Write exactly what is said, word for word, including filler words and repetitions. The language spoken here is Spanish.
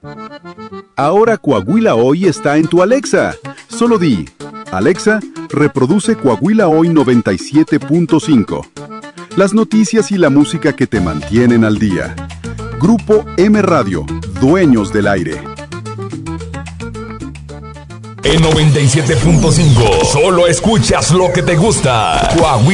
Ahora Coahuila Hoy está en tu Alexa. Solo di, Alexa, reproduce Coahuila Hoy noventa y siete punto cinco. Las noticias y la música que te mantienen al día. Grupo M Radio, dueños del aire. En noventa y siete punto cinco, solo escuchas lo que te gusta. Coahuila.